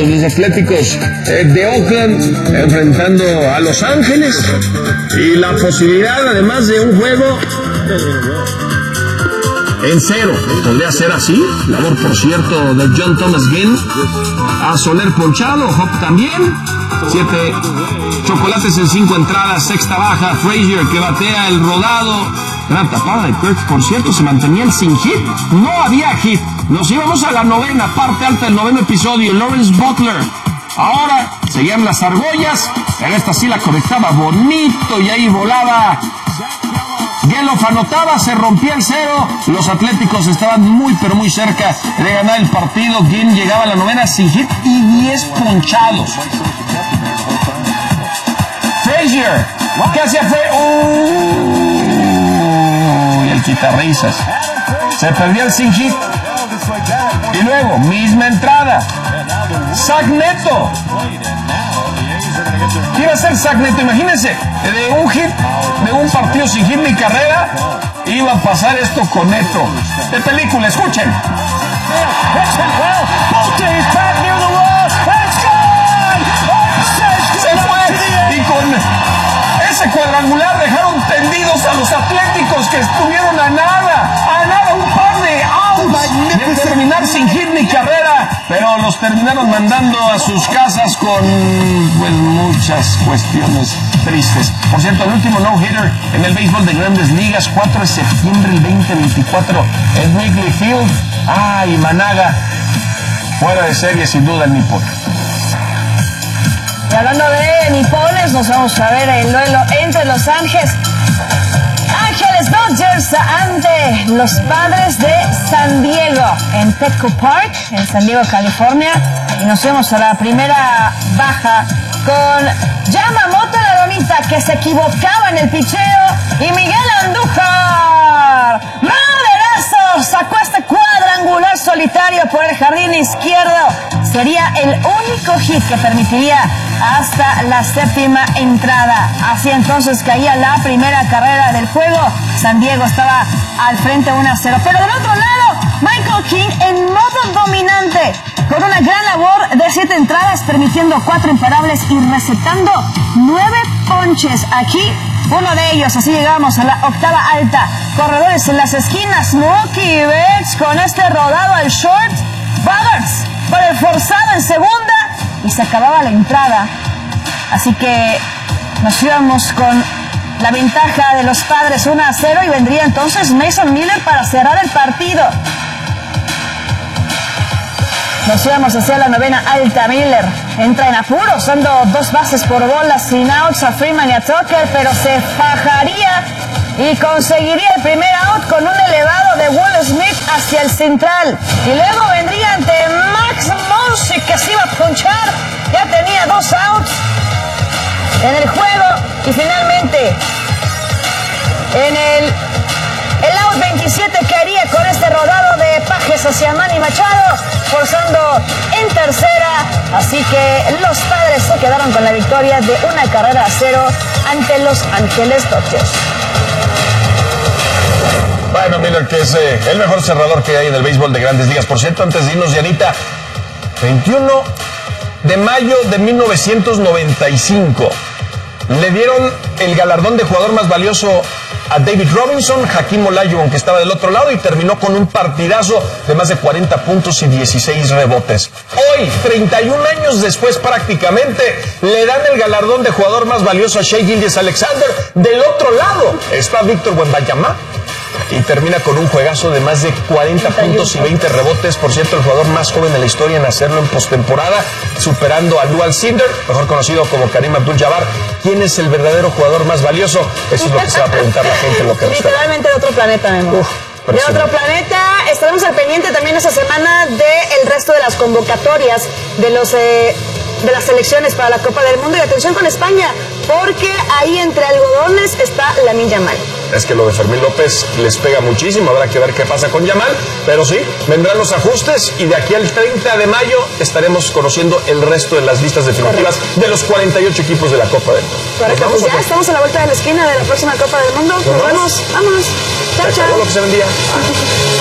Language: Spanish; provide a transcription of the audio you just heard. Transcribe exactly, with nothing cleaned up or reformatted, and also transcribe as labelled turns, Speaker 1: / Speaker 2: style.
Speaker 1: los Atléticos eh, de Oakland enfrentando a Los Ángeles y la posibilidad además de un juego en cero. Podría ser así. Labor, por cierto, de John Thomas Ginn. A Soler ponchado, Hop también. Siete chocolates en cinco entradas, sexta baja. Frazier que batea el rodado. Gran tapada de Kirk, por cierto, se mantenían sin hit. No había hit. Nos íbamos a la novena, parte alta del noveno episodio. Lawrence Butler. Ahora seguían las argollas. En esta sí la conectaba bonito y ahí volaba. Gelof anotaba, se rompía el cero. Los Atléticos estaban muy pero muy cerca de ganar el partido. Ginn llegaba a la novena sin hit y diez ponchados. Frazier, ¿qué hacía Frazier? ¡Uy! El quitarrisas. Se perdió el sin hit. Y luego, misma entrada. Zach Neto. ¿Qué iba a hacer Zach Neto? Imagínense, de un hit, de un partido sin hit ni carrera, iba a pasar esto con Neto. De película, escuchen. Se fue y con ese cuadrangular dejaron tendidos a los Atléticos que estuvieron a nada, a nada, un par de outs de terminar sin hit ni carrera, pero los terminaron mandando a sus casas con pues muchas cuestiones tristes. Por cierto, el último no-hitter en el béisbol de Grandes Ligas, cuatro de septiembre del veinte veinticuatro en Wrigley Field. Ay, Managa, fuera de serie sin duda el nipón.
Speaker 2: Y hablando de nipones, nos vamos a ver el duelo entre Los Ángeles Ángeles Dodgers ante los Padres de San Diego en Petco Park, en San Diego, California. Y nos vemos a la primera baja con Yamamoto la Donita, que se equivocaba en el picheo, y Miguel Andújar, maderazo, sacó este cuadrangular solitario por el jardín izquierdo. Sería el único hit que permitiría hasta la séptima entrada. Así entonces caía la primera carrera del juego. San Diego estaba al frente uno a cero. Pero del otro lado, Michael King en modo dominante, con una gran labor de siete entradas, permitiendo cuatro imparables y recetando nueve ponches. Aquí uno de ellos, así llegamos a la octava alta. Corredores en las esquinas, Mookie Betts con este rodado al short. Boggarts por el forzado en segunda y se acababa la entrada. Así que nos íbamos con la ventaja de los Padres uno a cero y vendría entonces Mason Miller para cerrar el partido. Nos íbamos hacia la novena alta. Miller entra en apuros, dando dos bases por bolas sin outs a Freeman y a Tucker, pero se fajaría y conseguiría el primer out con un elevado de Will Smith hacia el central. Y luego vendría ante Max Muncy, que se iba a ponchar. Ya tenía dos outs en el juego. Y finalmente, en el, el out veintisiete que haría con este rodado de Pajes hacia Manny Machado, forzando en tercera. Así que los Padres se quedaron con la victoria de una carrera a cero ante Los Ángeles Dodgers.
Speaker 1: Bueno, Miller, que es eh, el mejor cerrador que hay en el béisbol de Grandes Ligas. Por cierto, antes de irnos, Dianita, veintiuno de mayo de mil novecientos noventa y cinco, le dieron el galardón de jugador más valioso a David Robinson. Hakeem Olajuwon, que estaba del otro lado, y terminó con un partidazo de más de cuarenta puntos y dieciséis rebotes. Hoy, treinta y un años después prácticamente, le dan el galardón de jugador más valioso a Shai Gilgeous-Alexander. Del otro lado está Víctor Wembanyama, y termina con un juegazo de más de cuarenta puntos y veinte rebotes. Por cierto, el jugador más joven de la historia en hacerlo en postemporada, superando a Lou Alcindor, mejor conocido como Kareem Abdul-Jabbar. ¿Quién es el verdadero jugador más valioso? Eso es lo que se va a preguntar la gente. Lo que
Speaker 2: Literalmente de otro planeta, Memo. Uf, de otro planeta. Estaremos al pendiente también esta semana del resto de las convocatorias de los eh, de las selecciones para la Copa del Mundo. Y atención con España, porque ahí entre algodones está Lamine Yamal.
Speaker 1: Es que lo de Fermín López les pega muchísimo, habrá que ver qué pasa con Yamal, pero sí, vendrán los ajustes y de aquí al treinta de mayo estaremos conociendo el resto de las listas definitivas. Correcto. De los cuarenta y ocho equipos de la Copa del Mundo.
Speaker 2: Correcto, pues ya estamos a la vuelta de la esquina de la próxima Copa del Mundo. Nos, Nos vemos, vámonos. Chao, chao.
Speaker 1: Lo que se vendía.